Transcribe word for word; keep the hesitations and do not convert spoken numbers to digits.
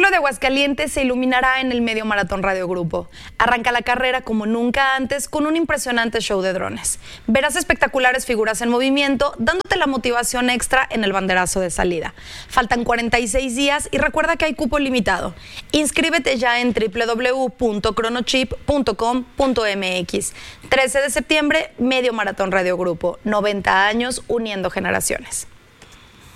cielo de Aguascalientes se iluminará en el Medio Maratón Radio Grupo. Arranca la carrera como nunca antes con un impresionante show de drones. Verás espectaculares figuras en movimiento, dándote la motivación extra en el banderazo de salida. Faltan cuarenta y seis días y recuerda que hay cupo limitado. Inscríbete ya en doble u doble u doble u punto cronochip punto com punto m x. trece de septiembre, Medio Maratón Radio Grupo. noventa años uniendo generaciones.